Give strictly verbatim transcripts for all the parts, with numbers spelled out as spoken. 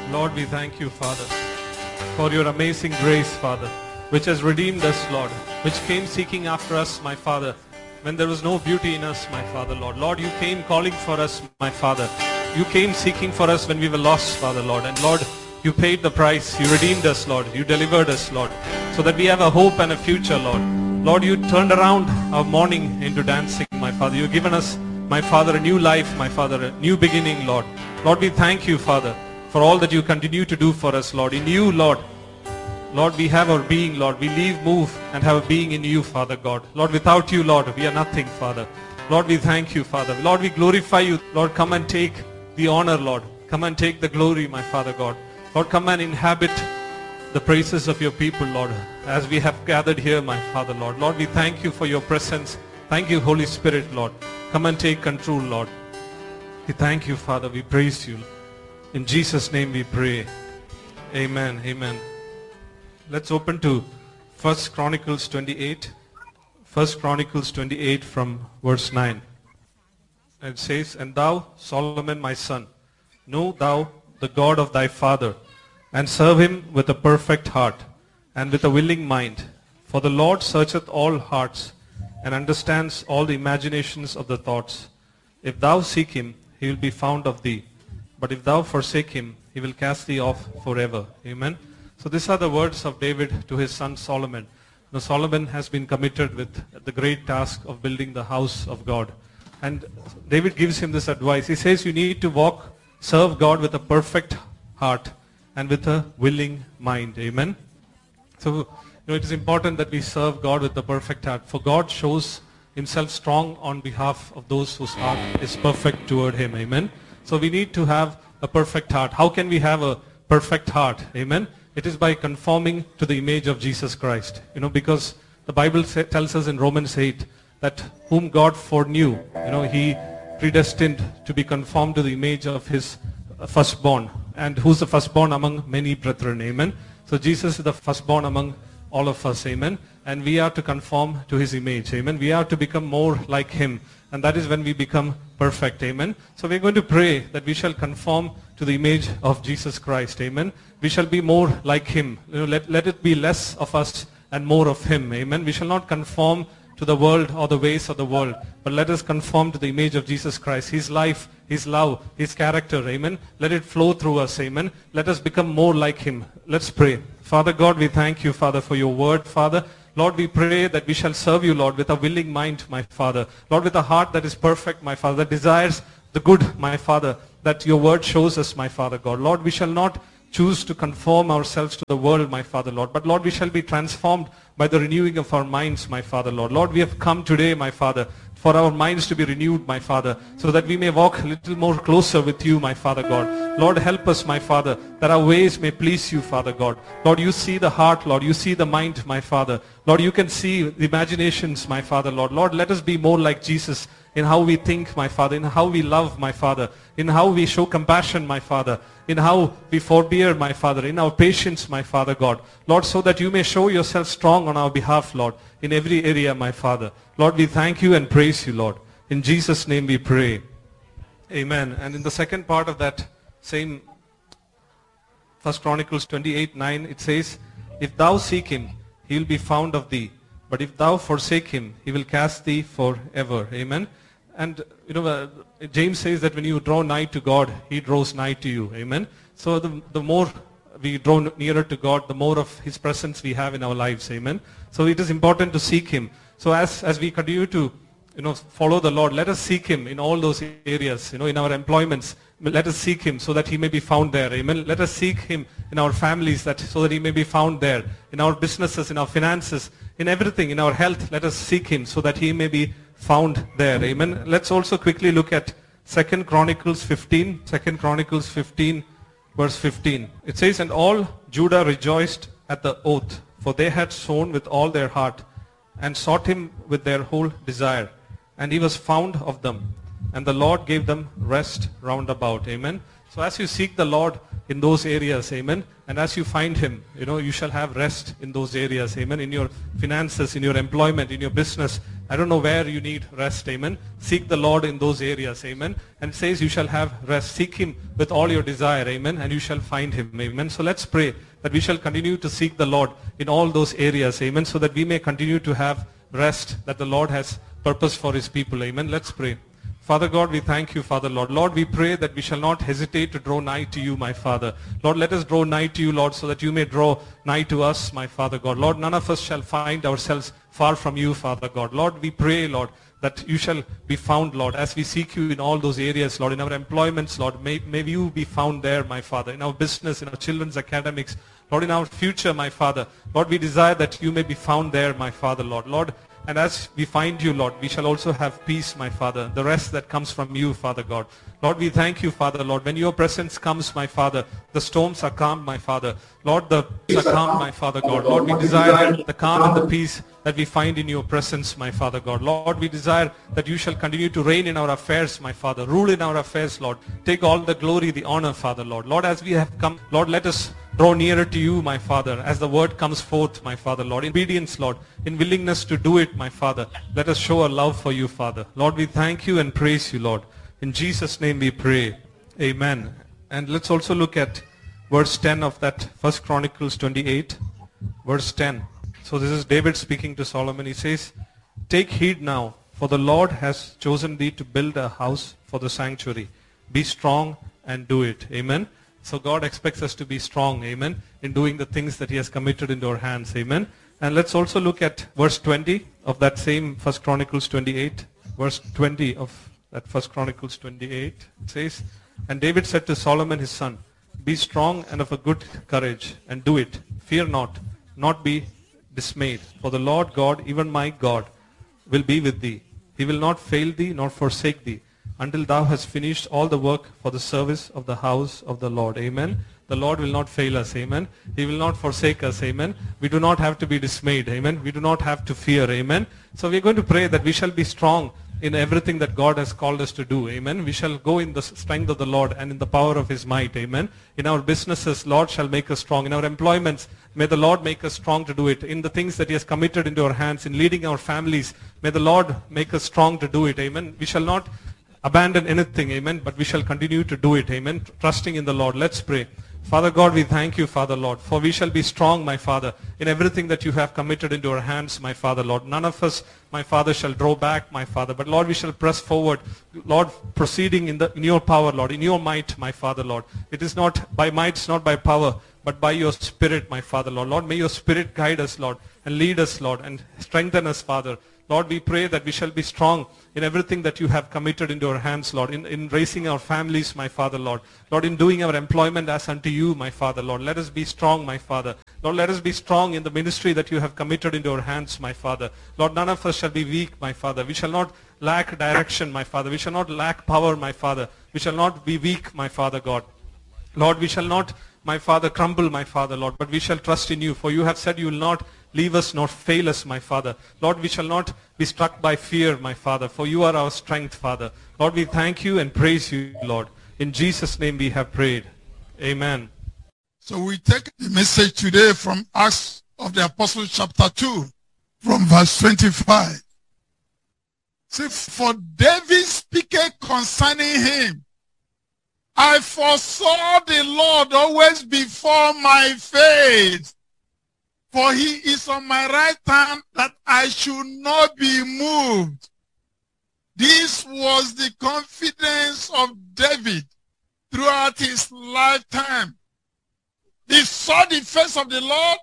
Lord, we thank you, Father, for your amazing grace, Father, which has redeemed us, Lord, which came seeking after us, my Father, when there was no beauty in us, my Father, Lord. Lord, you came calling for us, my Father. You came seeking for us when we were lost, Father, Lord. And Lord, you paid the price. You redeemed us, Lord. You delivered us, Lord, so that we have a hope and a future, Lord. Lord, you turned around our mourning into dancing, my Father. You've given us, my Father, a new life, my Father, a new beginning, Lord. Lord, we thank you, Father, for all that you continue to do for us, Lord. In you, Lord, Lord, we have our being, Lord. We live, move, and have a being in you, Father God. Lord, without you, Lord, we are nothing, Father. Lord, we thank you, Father. Lord, we glorify you. Lord, come and take the honor, Lord. Come and take the glory, my Father God. Lord, come and inhabit the praises of your people, Lord, as we have gathered here, my Father, Lord. Lord, we thank you for your presence. Thank you, Holy Spirit, Lord. Come and take control, Lord. We thank you, Father. We praise you. In Jesus' name we pray. Amen. Amen. Let's open to First Chronicles twenty-eight. First Chronicles twenty-eight from verse nine. It says, "And thou, Solomon, my son, know thou the God of thy father, and serve him with a perfect heart, and with a willing mind. For the Lord searcheth all hearts, and understands all the imaginations of the thoughts. If thou seek him, he will be found of thee. But if thou forsake him, he will cast thee off forever." Amen. So these are the words of David to his son Solomon. Now Solomon has been committed with the great task of building the house of God. And David gives him this advice. He says you need to walk, serve God with a perfect heart and with a willing mind. Amen. So you know, it is important that we serve God with a perfect heart. For God shows himself strong on behalf of those whose heart is perfect toward him. Amen. So we need to have a perfect heart. How can we have a perfect heart? Amen. It is by conforming to the image of Jesus Christ. You know, because the Bible say, tells us in Romans eight that whom God foreknew, you know, he predestined to be conformed to the image of his firstborn. And who's the firstborn among many brethren? Amen. So Jesus is the firstborn among all of us. Amen. And we are to conform to his image. Amen. We are to become more like him. And that is when we become perfect. Amen. So we're going to pray that we shall conform to the image of Jesus Christ. Amen. We shall be more like him. You know, let, let it be less of us and more of him. Amen. We shall not conform to the world or the ways of the world, but let us conform to the image of Jesus Christ. His life, his love, his character. Amen. Let it flow through us. Amen. Let us become more like him. Let's pray. Father God, we thank you, Father, for your word, Father. Lord, we pray that we shall serve you, Lord, with a willing mind, my Father. Lord, with a heart that is perfect, my Father, that desires the good, my Father, that your word shows us, my Father God. Lord, we shall not choose to conform ourselves to the world, my Father, Lord, but Lord, we shall be transformed by the renewing of our minds, my Father, Lord. Lord, we have come today, my Father, for our minds to be renewed, my Father, so that we may walk a little more closer with you, my Father God. Lord, help us, my Father, that our ways may please you, Father God. Lord, you see the heart, Lord. You see the mind, my Father. Lord, you can see the imaginations, my Father, Lord. Lord, let us be more like Jesus in how we think, my Father, in how we love, my Father, in how we show compassion, my Father, in how we forbear, my Father, in our patience, my Father God. Lord, so that you may show yourself strong on our behalf, Lord, in every area, my Father. Lord, we thank you and praise you, Lord. In Jesus' name we pray. Amen. And in the second part of that same First Chronicles twenty-eight nine, it says, "If thou seek him, he will be found of thee. But if thou forsake him, he will cast thee forever." Amen. And, you know, uh, James says that when you draw nigh to God, he draws nigh to you. Amen. So the, the more we draw nearer to God, the more of his presence we have in our lives. Amen. So it is important to seek him. So as, as we continue to, you know, follow the Lord, let us seek him in all those areas. You know, in our employments, let us seek him so that he may be found there. Amen. Let us seek him in our families that so that he may be found there. In our businesses, in our finances, in everything, in our health, let us seek him so that he may be found there. Amen. Let's also quickly look at Second Chronicles fifteen. Second Chronicles fifteen, verse fifteen. It says, "And all Judah rejoiced at the oath, for they had sown with all their heart, and sought him with their whole desire. And he was found of them. And the Lord gave them rest round about." Amen. So as you seek the Lord in those areas, amen, and as you find him, you know, you shall have rest in those areas, amen, in your finances, in your employment, in your business, I don't know where you need rest, amen. Seek the Lord in those areas, amen. And it says you shall have rest. Seek him with all your desire, amen, and you shall find him, amen. So let's pray that we shall continue to seek the Lord in all those areas, amen, so that we may continue to have rest that the Lord has purpose for his people, amen. Let's pray. Father God, we thank you, Father Lord. Lord, we pray that we shall not hesitate to draw nigh to you, my Father. Lord, let us draw nigh to you, Lord, so that you may draw nigh to us, my Father God. Lord, none of us shall find ourselves far from you, Father God. Lord, we pray, Lord, that you shall be found, Lord, as we seek you in all those areas, Lord, in our employments, Lord. May, may you be found there, my Father, in our business, in our children's academics, Lord, in our future, my Father. Lord, we desire that you may be found there, my Father, Lord. Lord, and as we find you, Lord, we shall also have peace, my Father, the rest that comes from you, Father God. Lord, we thank you, Father, Lord. When your presence comes, my Father, the storms are calm, my Father. Lord, the peace are calm, my Father God. Lord, we desire the calm and the peace that we find in your presence, my Father God. Lord, we desire that you shall continue to reign in our affairs, my Father. Rule in our affairs, Lord. Take all the glory, the honor, Father, Lord. Lord, as we have come, Lord, let us draw nearer to you, my Father, as the word comes forth, my Father, Lord. In obedience, Lord, in willingness to do it, my Father, let us show our love for you, Father. Lord, we thank you and praise you, Lord. In Jesus' name we pray. Amen. And let's also look at verse ten of that First Chronicles twenty-eight, verse ten. So this is David speaking to Solomon. He says, take heed now, for the Lord has chosen thee to build a house for the sanctuary. Be strong and do it. Amen. So God expects us to be strong, amen, in doing the things that he has committed into our hands, amen. And let's also look at verse twenty of that same First Chronicles twenty-eight, verse twenty of that First Chronicles twenty-eight. It says, and David said to Solomon his son, be strong and of a good courage, and do it. Fear not, not be dismayed, for the Lord God, even my God, will be with thee. He will not fail thee nor forsake thee, until thou hast finished all the work for the service of the house of the Lord. Amen. The Lord will not fail us. Amen. He will not forsake us. Amen. We do not have to be dismayed. Amen. We do not have to fear. Amen. So we are going to pray that we shall be strong in everything that God has called us to do. Amen. We shall go in the strength of the Lord and in the power of his might. Amen. In our businesses, Lord shall make us strong. In our employments, may the Lord make us strong to do it. In the things that he has committed into our hands, in leading our families, may the Lord make us strong to do it. Amen. We shall not abandon anything, amen, but we shall continue to do it, amen, trusting in the Lord. Let's pray. Father God, we thank you, Father Lord, for we shall be strong, my Father, in everything that you have committed into our hands, my Father Lord. None of us, my Father, shall draw back, my Father, but Lord, we shall press forward, Lord, proceeding in, the, in your power, Lord, in your might, my Father Lord. It is not by might, it's not by power, but by your Spirit, my Father Lord. Lord, may your Spirit guide us, Lord, and lead us, Lord, and strengthen us, Father. Lord, we pray that we shall be strong in everything that you have committed into our hands, Lord, in, in raising our families, my Father, Lord. Lord, in doing our employment as unto you, my Father, Lord. Let us be strong, my Father. Lord, let us be strong in the ministry that you have committed into our hands, my Father. Lord, none of us shall be weak, my Father. We shall not lack direction, my Father. We shall not lack power, my Father. We shall not be weak, my Father God. Lord, we shall not, my Father, crumble, my Father, Lord, but we shall trust in you. For you have said you will not leave us nor fail us, my Father. Lord, we shall not be struck by fear, my Father, for you are our strength, Father. Lord, we thank you and praise you, Lord. In Jesus' name we have prayed. Amen. So we take the message today from Acts of the Apostles chapter two, from verse twenty-five. See, for David speaketh concerning him, I foresaw the Lord always before my face, for he is on my right hand, that I should not be moved. This was the confidence of David throughout his lifetime. He saw the face of the Lord.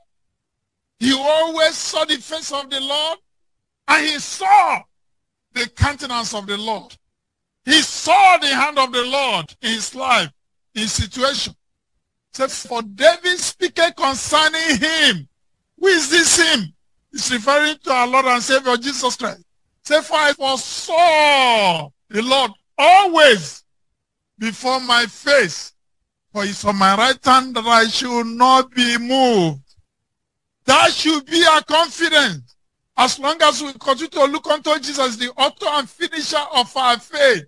He always saw the face of the Lord. And he saw the countenance of the Lord. He saw the hand of the Lord in his life, in his situation. So for David speaking concerning him, who is this him? He's referring to our Lord and Savior Jesus Christ. Say, for I foresaw the Lord always before my face, for he's on my right hand, that I should not be moved. That should be our confidence. As long as we continue to look unto Jesus, the author and finisher of our faith,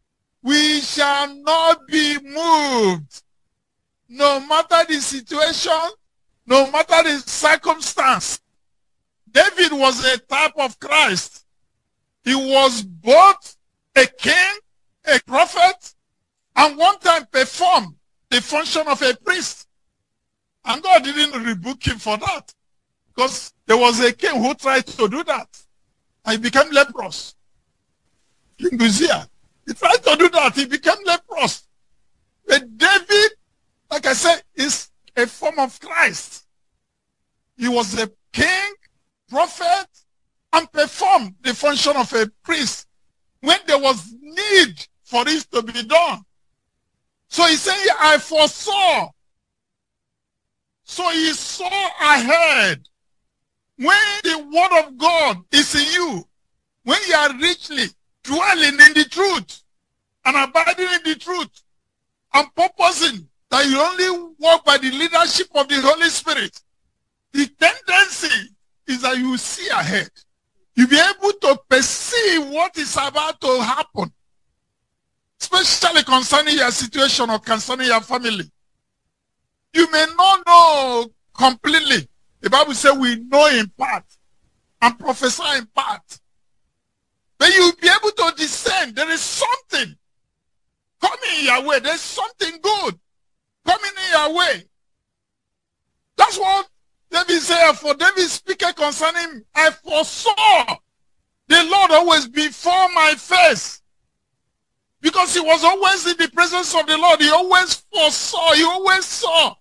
we shall not be moved. No matter the situation, no matter the circumstance. David was a type of Christ. He was both a king, a prophet, and one time performed the function of a priest. And God didn't rebuke him for that, because there was a king who tried to do that, and he became leprous. King Uzziah, he tried to do that, he became leprous. But David, like I said, is a form of Christ. He was a king, prophet, and performed the function of a priest when there was need for it to be done. So he said, I foresaw. So he saw ahead. When the word of God is in you, when you are richly dwelling in the truth and abiding in the truth and purposing that you only walk by the leadership of the Holy Spirit, the tendency is that you see ahead. You'll be able to perceive what is about to happen, especially concerning your situation or concerning your family. You may not know completely. The Bible says we know in part and prophesy in part. But you'll be able to discern there is something coming your way. There's something good coming in your way. That's what David said. For David speaking concerning, I foresaw the Lord always before my face. Because he was always in the presence of the Lord. He always foresaw. He always saw.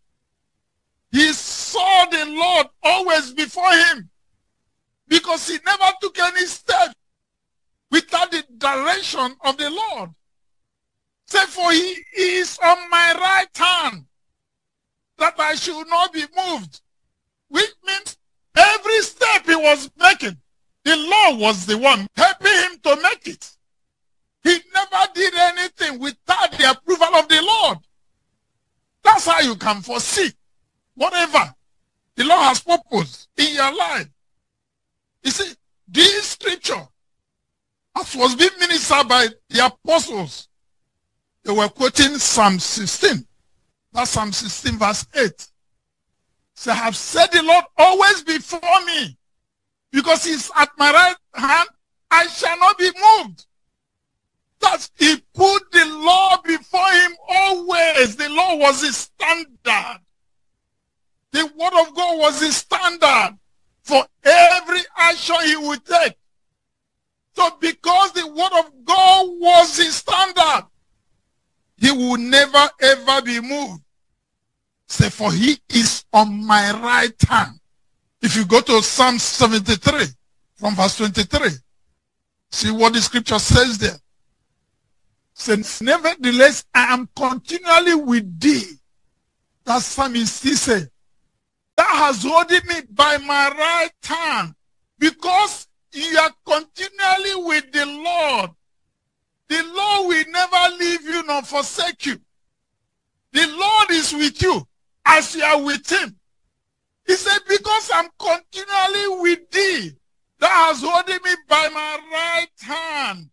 He saw the Lord always before him. Because he never took any step without the direction of the Lord. Say, for he is on my right hand, that I should not be moved. Which means every step he was making, the Lord was the one helping him to make it. He never did anything without the approval of the Lord. That's how you can foresee whatever the Lord has purposed in your life. You see, this scripture, as was being ministered by the apostles, they were quoting Psalm sixteen. That's Psalm sixteen verse eight. So I have said the Lord always before me, because he's at my right hand, I shall not be moved. That he put the law before him always. The law was his standard. The word of God was his standard for every action he would take. So because the word of God was his standard, he would never ever be moved. Say, for he is on my right hand. If you go to Psalm seventy-three from verse twenty-three, see what the scripture says there. Says, nevertheless, I am continually with thee. That psalmist, he said, that has holding me by my right hand, because you are continually with the Lord. The Lord will never leave you nor forsake you. The Lord is with you as you are with him. He said, because I'm continually with thee, that has holding me by my right hand.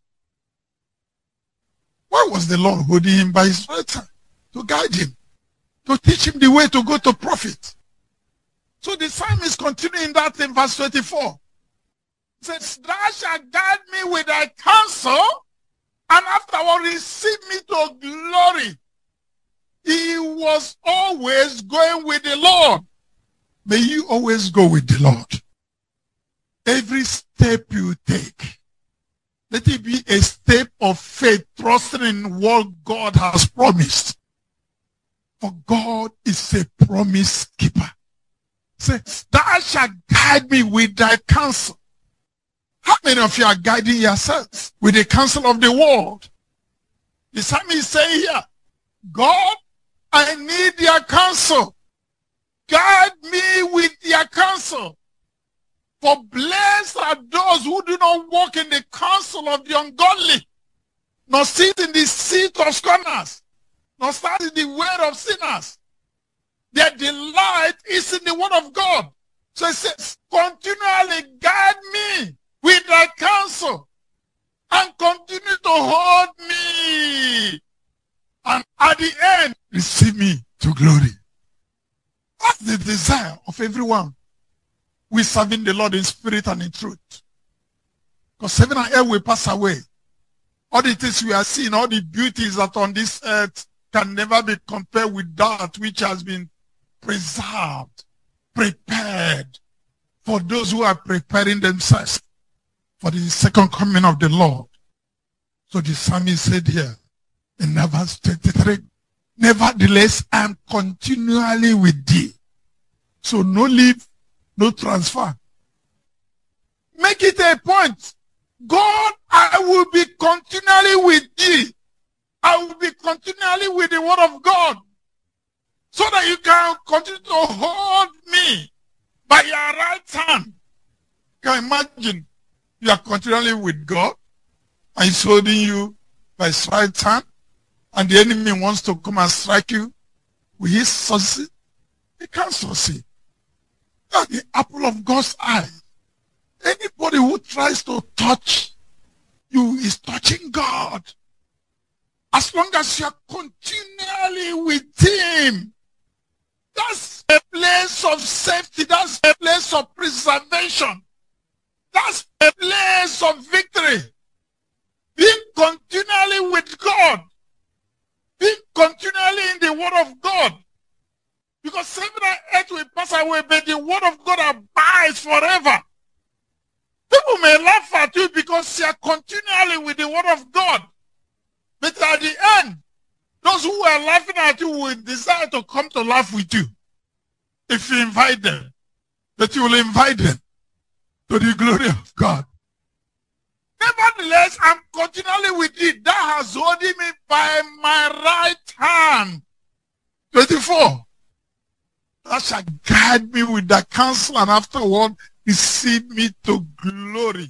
Why was the Lord holding him by his right hand? To guide him, to teach him the way to go to profit. So the psalmist continuing that in verse twenty-four. It says, thou shalt guide me with thy counsel, and afterward receive me to glory. He was always going with the Lord. May you always go with the Lord. Every step you take, let it be a step of faith, trusting in what God has promised. For God is a promise keeper. Say, thou shalt guide me with thy counsel. How many of you are guiding yourselves with the counsel of the world? The psalmist is saying here, God, I need your counsel. Guide me with your counsel. For blessed are those who do not walk in the counsel of the ungodly, nor sit in the seat of scorners, nor stand in the way of sinners. Their delight is in the word of God. So it says, continually guide me with thy counsel, and continue to hold me. And at the end, receive me to glory. That's the desire of everyone. We're serving the Lord in spirit and in truth. Because heaven and earth will pass away. All the things we are seeing, all the beauties that on this earth can never be compared with that which has been preserved, prepared for those who are preparing themselves for the second coming of the Lord. So the psalmist said here in verse twenty-three, nevertheless, I am continually with thee. So no leave, no transfer. Make it a point. God, I will be continually with thee. I will be continually with the word of God. So that you can continue to hold me by your right hand. Can you imagine? You are continually with God, and he's holding you by his right hand, and the enemy wants to come and strike you. Will he succeed? He can't succeed. That's the apple of God's eye. Anybody who tries to touch you is touching God. As long as you are continually with him, that's a place of safety. That's a place of preservation. That's a place of victory. Being continually with God. Being continually in the word of God. Because heaven and earth will pass away, but the word of God abides forever. People may laugh at you because you are continually with the word of God. But at the end, those who are laughing at you will desire to come to laugh with you. If you invite them, that you will invite them to the glory of God. Nevertheless, I'm continually with thee. Thou hast holding me by my right hand. twenty-four. Thou shalt guide me with thy counsel, and afterward receive me to glory.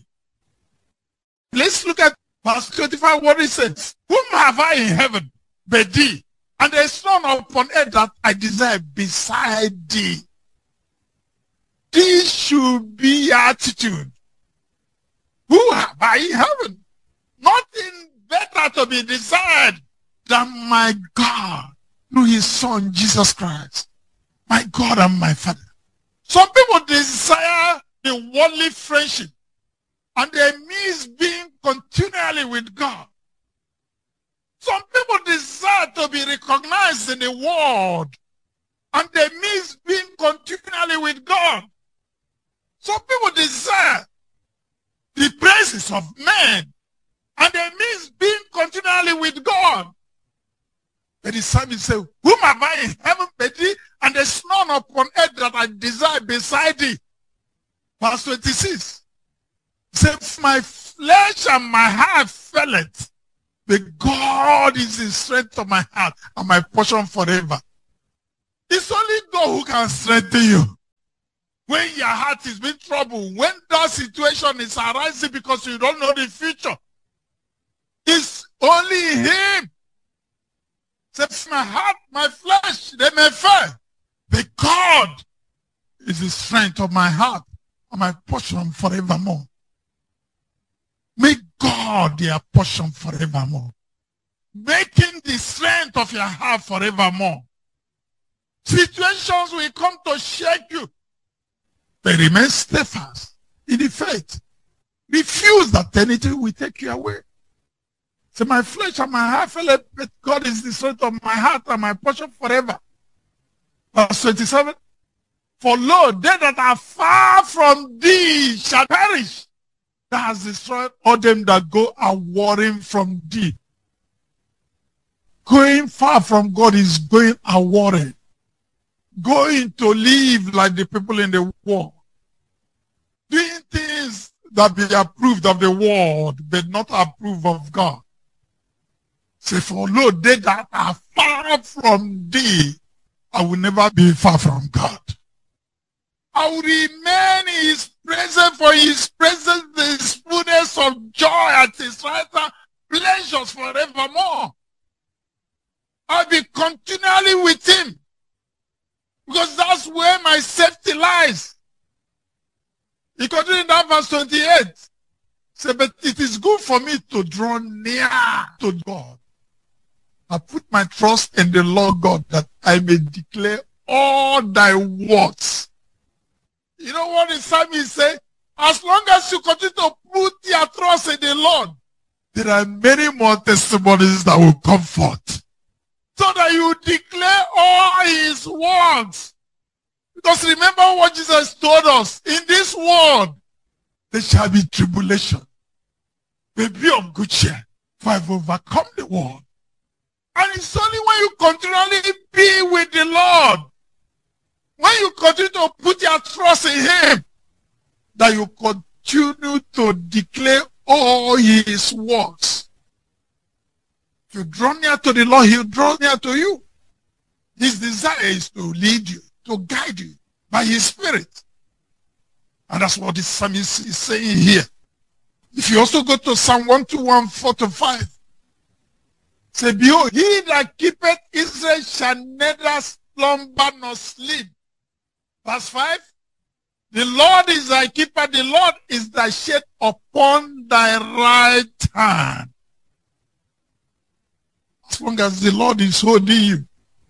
Let's look at verse twenty-five, what it says. Whom have I in heaven but thee? And there is none upon earth that I desire beside thee. This should be your attitude. Who have I in heaven? Nothing better to be desired than my God through his Son, Jesus Christ. My God and my Father. Some people desire the worldly friendship, and they miss being continually with God. Some people desire to be recognized in the world, and they miss being continually with God. Some people desire the praises of men, and they miss being continually with God. But the psalmist says, whom have I in heaven but thee? And there's none upon earth that I desire beside thee. Verse twenty-six. Says, my flesh and my heart faileth, but God is the strength of my heart and my portion forever. It's only God who can strengthen you. When your heart is in trouble, when that situation is arising because you don't know the future, it's only him. Says, my heart, my flesh, they may fail, but God is the strength of my heart and my portion forevermore. Make God their portion forevermore. Make him the strength of your heart forevermore. Situations will come to shake you, but remain steadfast in the faith. Refuse that anything will take you away. So my flesh and my heart fail, but God is the strength of my heart and my portion forever. Verse twenty-seven. For lo, they that are far from thee shall perish. Thou hast destroyed all them that go a warring from thee. Going far from God is going a warring. Going to live like the people in the world. Doing things that be approved of the world, but not approved of God. Say, for lo, they that are far from thee, I will never be far from God. I will remain in his presence, for his presence is fullness of joy, at his right hand pleasures forevermore. I'll be continually with him, because that's where my safety lies. He continued in that verse twenty-eight. Say, but it is good for me to draw near to God. I put my trust in the Lord God, that I may declare all thy works. You know what the psalmist say? As long as you continue to put your trust in the Lord, there are many more testimonies that will come forth. So that you declare all his words. Because remember what Jesus told us. In this world, there shall be tribulation. But be of good cheer, for I have overcome the world. And it's only when you continually be with the Lord, when you continue to put your trust in him, that you continue to declare all his words. If you draw near to the Lord, he'll draw near to you. His desire is to lead you, to guide you by his Spirit. And that's what the psalmist is saying here. If you also go to Psalm one twenty-one, four to five, say, behold, he that keepeth Israel shall neither slumber nor sleep. Verse five, the Lord is thy keeper, the Lord is thy shade upon thy right hand. As long as the Lord is holding you,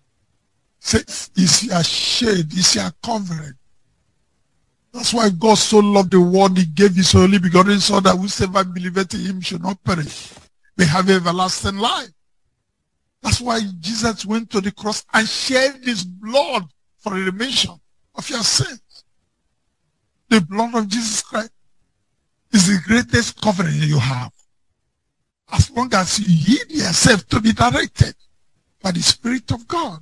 it's your shade, it's your covering. That's why God so loved the world, he gave his only begotten Son, that whosoever believeth in him should not perish, but have everlasting life. That's why Jesus went to the cross and shed his blood for the remission of your sins. The blood of Jesus Christ is the greatest covering you have. As long as you yield yourself to be directed by the Spirit of God.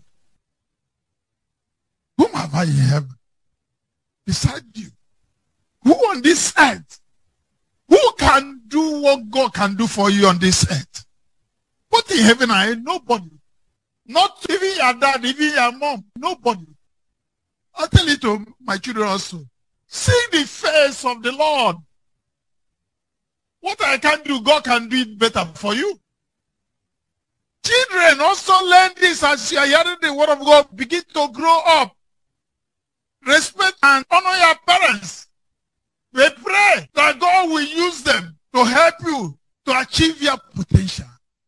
Whom have I in heaven beside you? Who on this earth? Who can do what God can do for you on this earth? Both in heaven and earth, nobody. Not even your dad, even your mom, nobody. I'll tell it to my children also. See the face of the Lord. What I can do, God can do it better for you. Children also learn this as you are hearing the word of God. Begin to grow up. Respect and honor your parents. We pray that God will use them to help you to achieve your potential.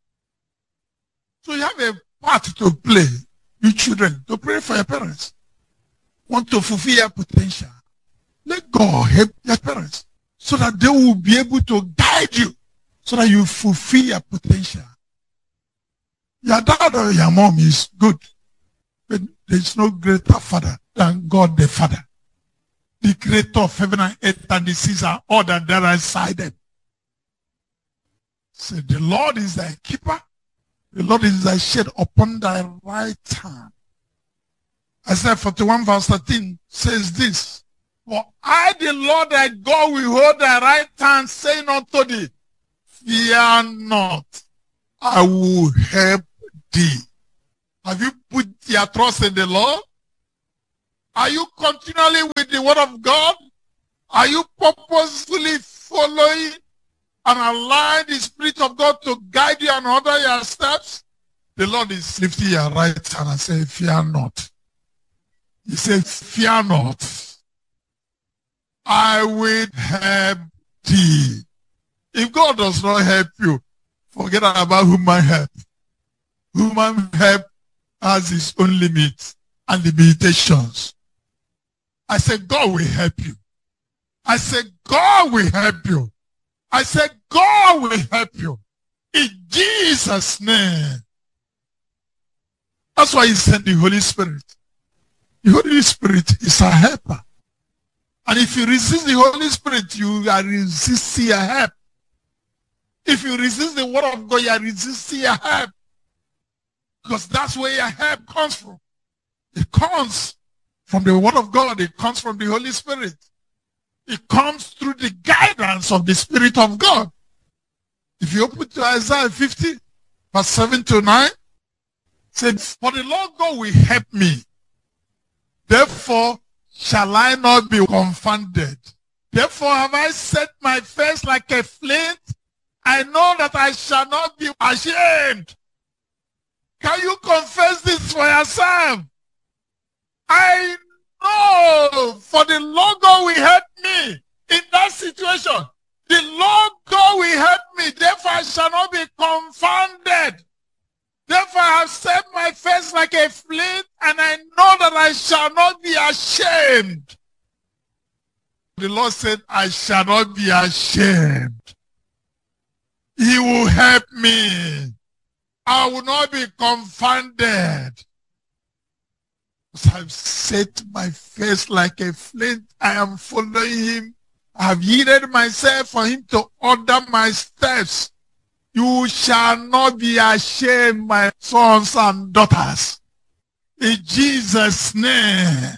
So you have a part to play, you children, to pray for your parents. Want to fulfill your potential. Let God help your parents so that they will be able to guide you so that you fulfill your potential. Your dad or your mom is good, but there is no greater father than God the Father. The creator of heaven and earth and the seas are all that there are inside them. Say, the Lord is thy keeper. The Lord is thy shade upon thy right hand. Isaiah forty-one verse thirteen says this. For I, the Lord thy God, will hold thy right hand, saying unto thee, fear not, I will help thee. Have you put your trust in the Lord? Are you continually with the word of God? Are you purposefully following and allowing the Spirit of God to guide you and order your steps? The Lord is lifting your right hand and saying, fear not. He says, fear not. I will help thee. If God does not help you, forget about human help. Human help has its own limits and limitations. I said, God will help you. I said, God will help you. I said, God will help you. In Jesus' name. That's why he sent the Holy Spirit. The Holy Spirit is a helper. And if you resist the Holy Spirit, you are resisting your help. If you resist the word of God, you are resisting your help. Because that's where your help comes from. It comes from the word of God. It comes from the Holy Spirit. It comes through the guidance of the Spirit of God. If you open to Isaiah fifty, verse seven to nine, it says, for the Lord God will help me. Therefore shall I not be confounded. Therefore have I set my face like a flint. I know that I shall not be ashamed. Can you confess this for yourself? I know, for the Lord God will help me in that situation. The Lord God will help me. Therefore I shall not be confounded. Therefore I have set my face like a flint, and I know that I shall not be ashamed. The Lord said, I shall not be ashamed. He will help me. I will not be confounded. I've set my face like a flint. I am following him. I have yielded myself for him to order my steps. You shall not be ashamed, my sons and daughters. In Jesus' name,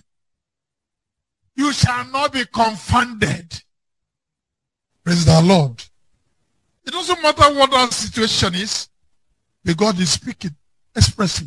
you shall not be confounded. Praise the Lord. It doesn't matter what our situation is, but God is speaking expressly.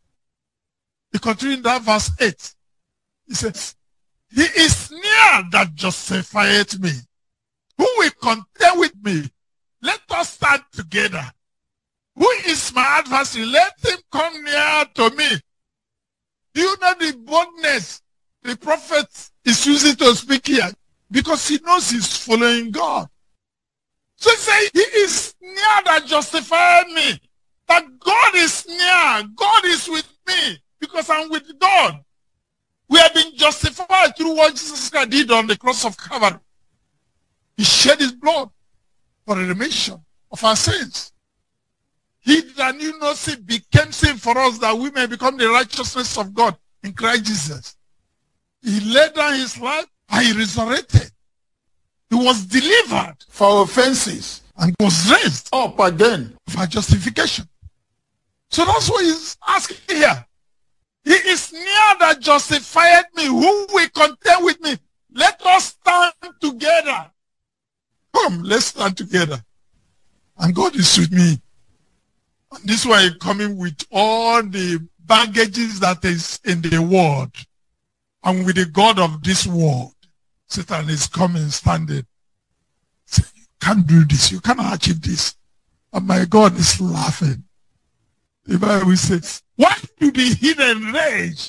He continues in that verse eight. He says, he is near that justifieth me. Who will contend with me? Let us stand together. Who is my adversary? Let him come near to me. Do you know the boldness the prophet is using to speak here? Because he knows he's following God. So he says, he is near that justified me. That God is near. God is with me because I'm with God. We have been justified through what Jesus Christ did on the cross of Calvary. He shed his blood for the remission of our sins. He that knew no sin became sin for us that we may become the righteousness of God in Christ Jesus. He laid down his life and he resurrected. He was delivered for our offenses and was raised up again for justification. So that's what he's asking here. He is near that justified me. Who will contend with me? Let us stand together. Come, let's stand together. And God is with me. And this is why I'm coming with all the baggages that is in the world. And with the God of this world. Satan is coming, standing. Say, you can't do this. You cannot achieve this. And my God is laughing. The Bible says, why do the hidden rage?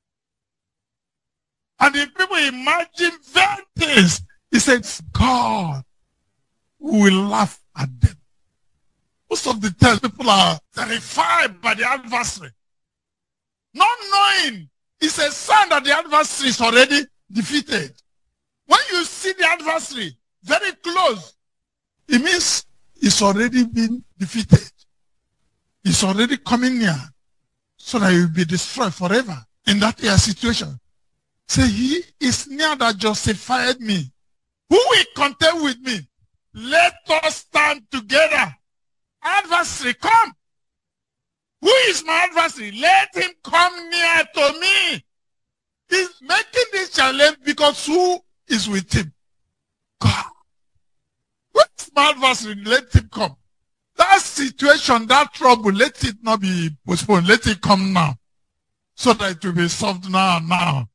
And the people imagine vain things. He says, God will laugh at them. Most of the time, people are terrified by the adversary. Not knowing it's a sign that the adversary is already defeated. When you see the adversary very close, it means it's already been defeated. It's already coming near so that he will be destroyed forever in that year situation. Say, he is near that justified me. Who will contend with me? Let us stand together. Adversary, come. Who is my adversary? Let him come near to me. He's making this challenge because who is with him? God. Who is my adversary? Let him come. That situation, that trouble, let it not be postponed. Let it come now. So that it will be solved now, now.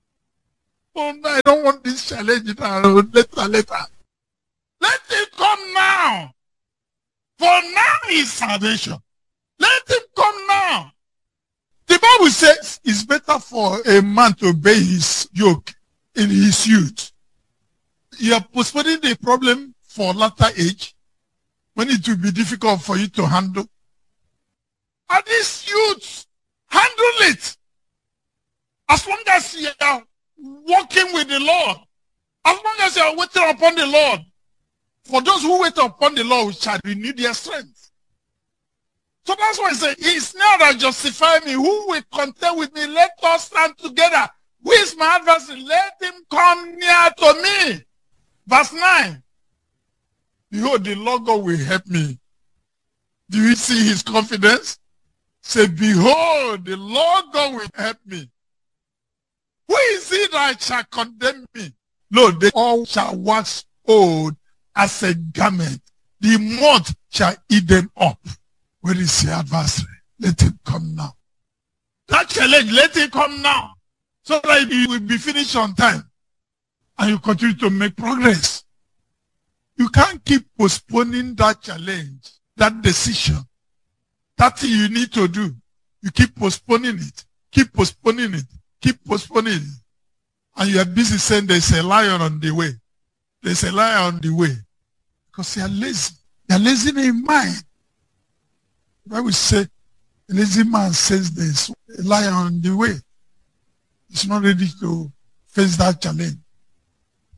Oh no, I don't want this challenge now. Later, later. Let it come now. For now is salvation. Let him come now. The Bible says it's better for a man to obey his yoke in his youth. You are postponing the problem for latter age when it will be difficult for you to handle. And these youths, handle it. As long as you are walking with the Lord, as long as you are waiting upon the Lord, for those who wait upon the Lord shall renew their strength. So that's why I say, he is now that justify me. Who will contend with me? Let us stand together. Who is my adversary? Let him come near to me. Verse nine. Behold, the Lord God will help me. Do you see his confidence? Say, behold, the Lord God will help me. Who is it that shall condemn me? Lord, they all shall wax old as a garment. The moth shall eat them up. Where is the adversary? Let him come now. That challenge, let him come now. So that it will be finished on time. And you continue to make progress. You can't keep postponing that challenge, that decision, that thing you need to do. You keep postponing it. Keep postponing it. Keep postponing it. And you are busy saying there's a lion on the way. There's a lion on the way. Because you are lazy. You are lazy in mind. The Bible says, a lazy man says there's a lion on the way. He's not ready to face that challenge.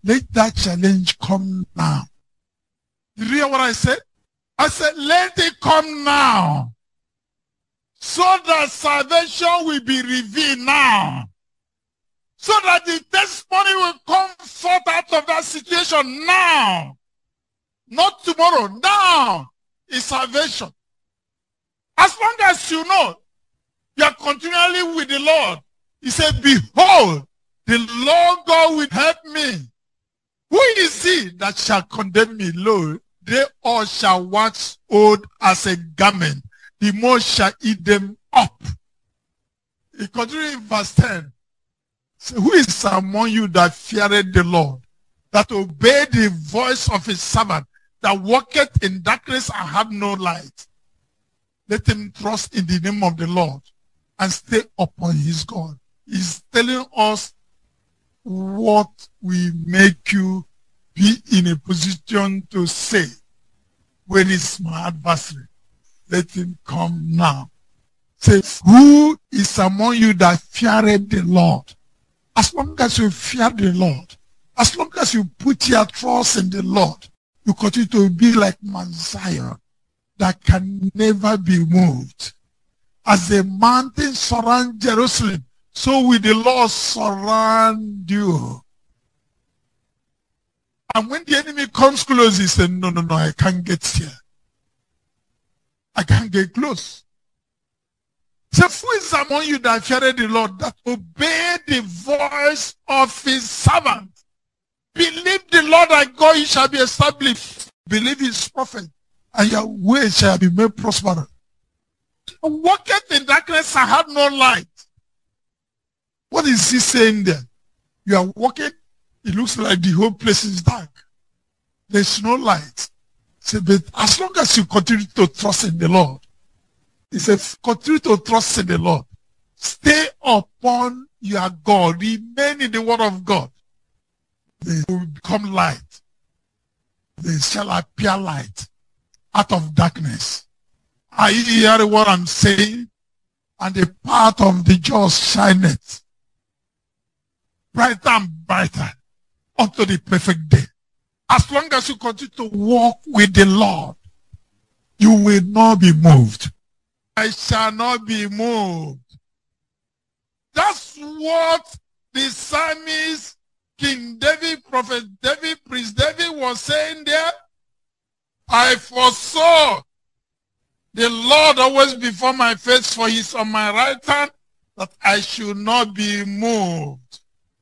Let that challenge come now. Did you hear what I said? I said, let it come now. So that salvation will be revealed now. So that the testimony will come forth out of that situation now. Not tomorrow, now is salvation. As long as you know you are continually with the Lord, he said, behold, the Lord God will help me. Who is he that shall condemn me? Lo, they all shall wax old as a garment. The moth shall eat them up. He continues in verse ten. So who is among you that feareth the Lord, that obey the voice of his servant, that walketh in darkness and have no light? Let him trust in the name of the Lord and stay upon his God. He's telling us what will make you be in a position to say, when is my adversary? Let him come now. Say, who is among you that feareth the Lord? As long as you fear the Lord, as long as you put your trust in the Lord, you continue to be like Mount Zion that can never be moved. As the mountains surround Jerusalem, so will the Lord surround you. And when the enemy comes close, he says, no, no, no, I can't get here. I can't get close. So who is among you that feareth the Lord, that obey the voice of his servant? Believe the Lord thy God, you shall be established. Believe his prophet, and your way shall be made prosperous. Walketh in darkness and have no light. What is he saying there? You are walking, it looks like the whole place is dark. There's no light. So, but as long as you continue to trust in the Lord, he says, continue to trust in the Lord. Stay upon your God. Remain in the word of God. They will become light. They shall appear light out of darkness. Are you hearing what I'm saying? And the path of the just shineth brighter and brighter unto the perfect day. As long as you continue to walk with the Lord, you will not be moved. I shall not be moved. That's what the psalmist, King David, Prophet David, Priest David was saying there. I foresaw the Lord always before my face, for he is on my right hand, that I should not be moved.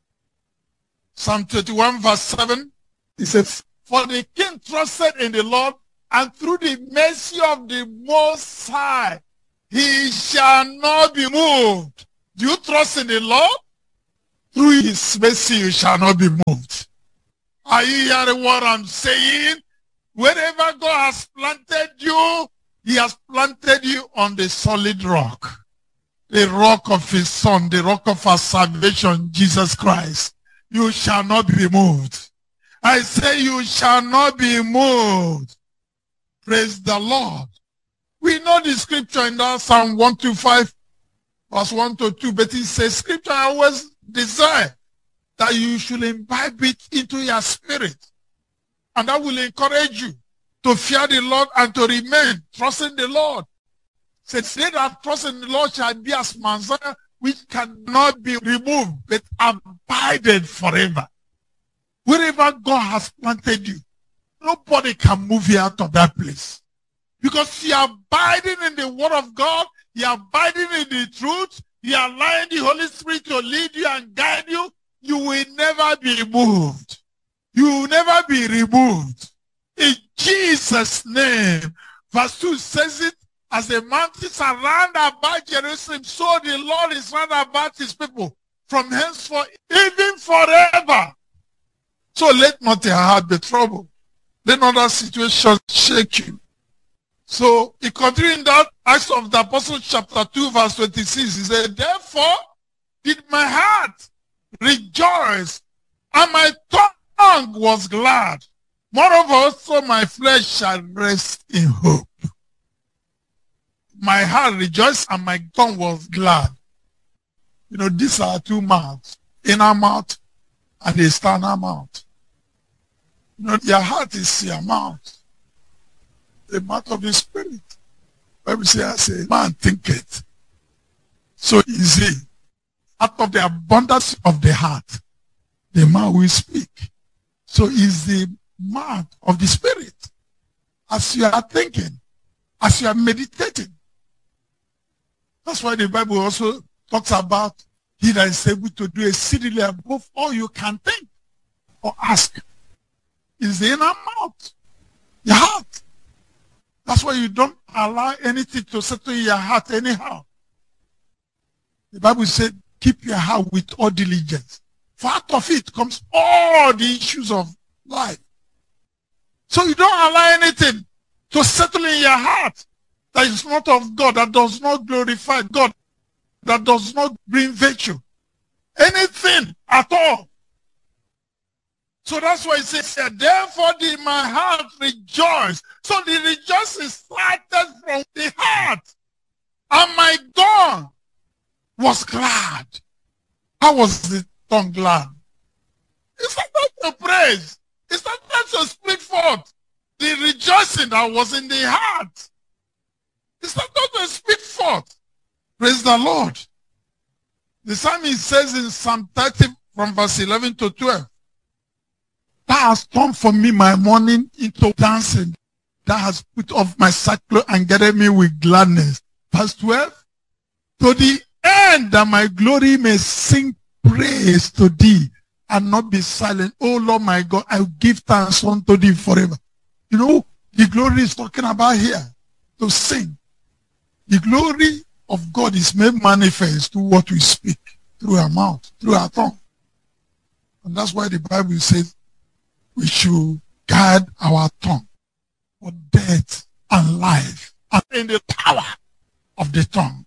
Psalm twenty-one verse seven, he says, for the king trusted in the Lord, and through the mercy of the Most High, he shall not be moved. Do you trust in the Lord? Through his mercy, you shall not be moved. Are you hearing what I'm saying? Wherever God has planted you, he has planted you on the solid rock. The rock of his son, the rock of our salvation, Jesus Christ. You shall not be moved. I say you shall not be moved. Praise the Lord. We know the scripture in that Psalm one twenty-five, verse one to two, but it says, scripture I always desire that you should imbibe it into your spirit. And that will encourage you to fear the Lord and to remain trusting the Lord. Says, they that trust in the Lord shall be as Mount Zion, which cannot be removed, but abided forever. Wherever God has planted you, nobody can move you out of that place. Because you are abiding in the word of God, you are abiding in the truth, you are allowing the Holy Spirit to lead you and guide you, you will never be moved. You will never be removed. In Jesus' name. Verse two says it, as the mountains are round about Jerusalem, so the Lord is round about his people from henceforth, even forever. So let not your heart be troubled. Let not that situation shake you. So he continued in that Acts of the Apostles chapter two verse twenty-six. He said, therefore did my heart rejoice, and my tongue was glad. Moreover also my flesh shall rest in hope. My heart rejoiced and my tongue was glad. You know, these are two mouths, inner mouth and external mouth. You know, your heart is your mouth. The mouth of the Spirit. Bible says, I say, man thinketh. So easy. Out of the abundance of the heart, the mouth will speak. So is the mouth of the Spirit. As you are thinking, as you are meditating. That's why the Bible also talks about he that is able to do exceedingly above all you can think or ask. Is the inner mouth, your heart. That's why you don't allow anything to settle in your heart anyhow. The Bible said, keep your heart with all diligence. For out of it comes all the issues of life. So you don't allow anything to settle in your heart that is not of God, that does not glorify God, that does not bring virtue. Anything at all. So that's why it says here, therefore did my heart rejoice. So the rejoicing started from the heart. And my tongue was glad. How was the tongue glad? It started to praise. It started to speak forth the rejoicing that was in the heart. It started to speak forth. Praise the Lord. The psalmist says in Psalm thirty from verse eleven to twelve, Thou hast turned for me my mourning into dancing. Thou hast put off my sackcloth and gathered me with gladness. Verse twelve, to the end that my glory may sing praise to thee and not be silent. Oh Lord my God, I will give thanks unto thee forever. You know, the glory is talking about here, to sing. The glory of God is made manifest through what we speak, through our mouth, through our tongue. And that's why the Bible says we should guard our tongue for death and life, and in the power of the tongue.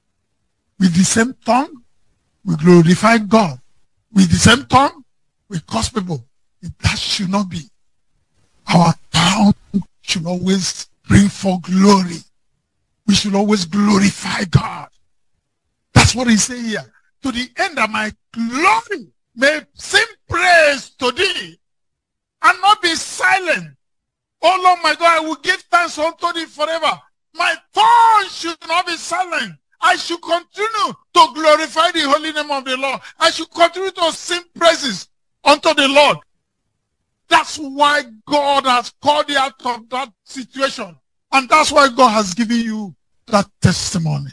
With the same tongue, we glorify God. With the same tongue, we curse people. That should not be. Our tongue should always bring forth glory. We should always glorify God. That's what he says here. To the end that my glory may sing praise to thee and not be silent. Oh Lord my God, I will give thanks unto thee forever. My tongue should not be silent. I should continue to glorify the holy name of the Lord. I should continue to sing praises unto the Lord. That's why God has called you out of that situation. And that's why God has given you that testimony.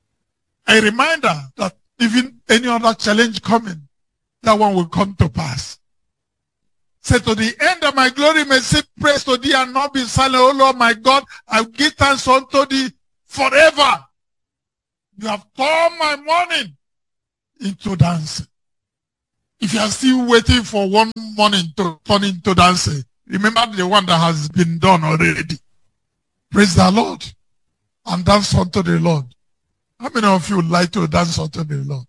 A reminder that even any other challenge coming, that one will come to pass. Say, to the end of my glory may sing praise to thee and not be silent. Oh Lord my God, I will give thanks unto thee forever. You have turned my mourning into dancing. If you are still waiting for one morning to turn into dancing, remember the one that has been done already. Praise the Lord. And dance unto the Lord. How many of you would like to dance unto the Lord?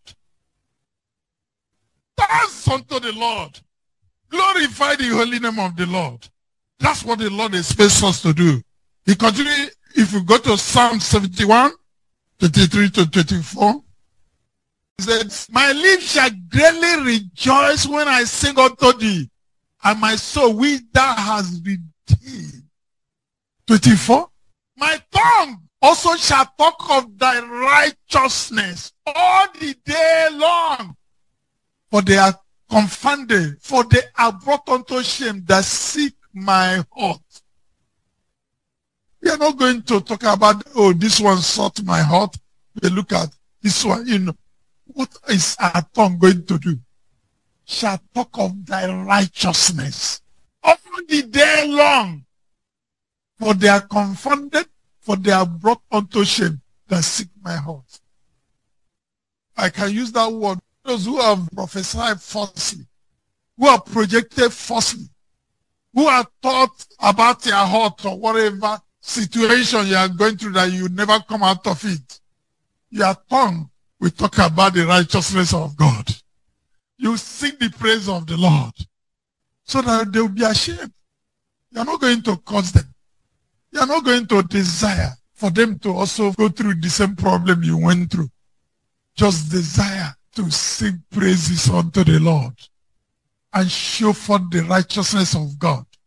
Dance unto the Lord. Glorify the holy name of the Lord. That's what the Lord expects us to do. He continues, if you go to Psalm seventy-one, twenty-three to twenty-four, he says, my lips shall greatly rejoice when I sing unto thee, and my soul which thou hast redeemed. twenty-four, my tongue also shall talk of thy righteousness all the day long. For they are confounded, for they are brought unto shame that seek my heart. We are not going to talk about, oh, this one sought my heart. We look at this one, you know. What is our tongue going to do? Shall talk of thy righteousness all the day long. For they are confounded, for they are brought unto shame that seek my heart. I can use that word. Those who have prophesied falsely, who are projected falsely, who are taught about your heart or whatever situation you are going through that you never come out of it. Your tongue will talk about the righteousness of God. You sing the praise of the Lord so that they will be ashamed. You are not going to cause them. You are not going to desire for them to also go through the same problem you went through. Just desire to sing praises unto the Lord and show forth the righteousness of God.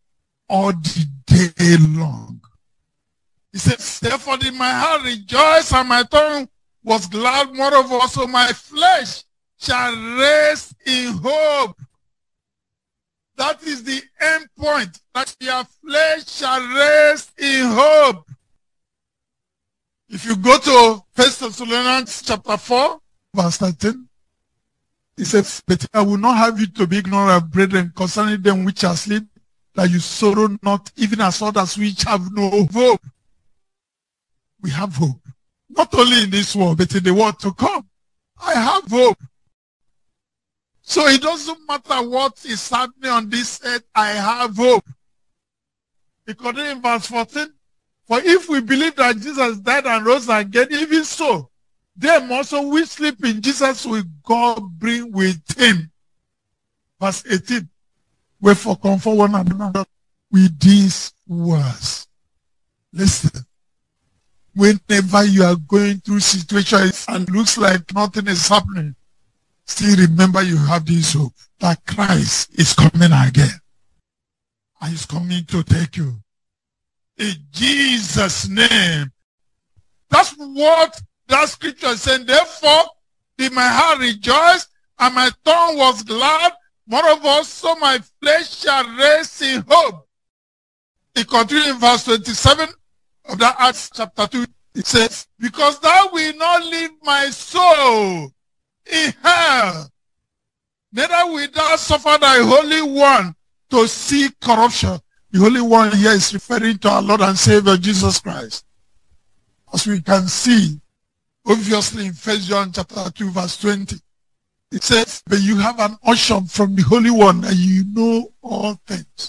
all the day long. He says, therefore did my heart rejoice and my tongue was glad, moreover also my flesh shall rest in hope. That is the end point, that your flesh shall rest in hope. If you go to First Thessalonians chapter four, verse thirteen, he says, but I will not have you to be ignorant, brethren, concerning them which are asleep, that you sorrow not, even as others which have no hope. We have hope. Not only in this world, but in the world to come. I have hope. So it doesn't matter what is happening on this earth, I have hope. Because in verse fourteen, for if we believe that Jesus died and rose again, even so, them also we sleep in Jesus will God bring with him. Verse eighteen, wherefore comfort one another with these words. Listen, whenever you are going through situations and looks like nothing is happening, still remember you have this hope that Christ is coming again. And he's coming to take you. In Jesus' name. That's what that scripture is saying. Therefore, did my heart rejoice, and my tongue was glad. Moreover, also my flesh shall rest in hope. It continues in verse twenty-seven of that Acts chapter two. It says, because thou wilt not leave my soul in hell, neither wilt thou suffer thy Holy One to see corruption. The Holy One here is referring to our Lord and Savior Jesus Christ. As we can see, obviously in First John chapter two, verse twenty, it says, but you have an unction from the Holy One and you know all things.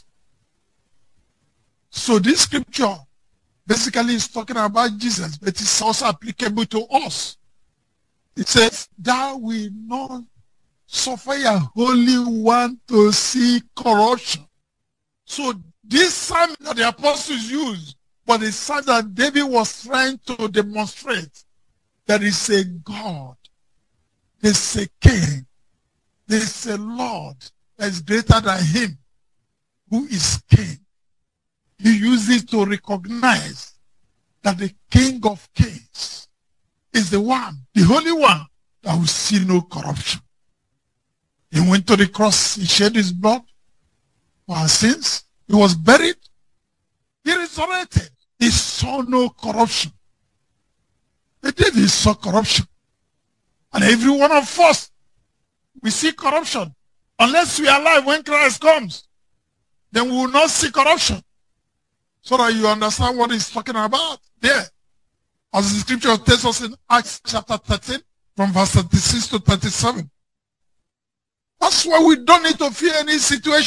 So this scripture basically is talking about Jesus, but it's also applicable to us. It says, thou wilt not suffer a Holy One to see corruption. So this psalm that the apostles used was the psalm that David was trying to demonstrate. There is a God, there is a king, there is a Lord that is greater than him, who is king. He used it to recognize that the King of Kings is the one, the Holy One, that will see no corruption. He went to the cross, he shed his blood for our sins. He was buried. He resurrected. He saw no corruption. The devil saw corruption. And every one of us, we see corruption. Unless we are alive when Christ comes, then we will not see corruption. So that you understand what he's talking about there. As the scripture tells us in Acts chapter thirteen, from verse thirty-six to thirty-seven. That's why we don't need to fear any situation.